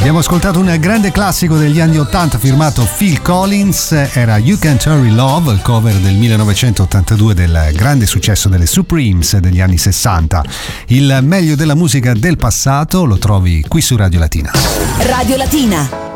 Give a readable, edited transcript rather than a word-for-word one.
Abbiamo ascoltato un grande classico degli anni 80 firmato Phil Collins, era You Can't Hurry Love, il cover del 1982 del grande successo delle Supremes degli anni 60. Il meglio della musica del passato lo trovi qui su Radio Latina. Radio Latina.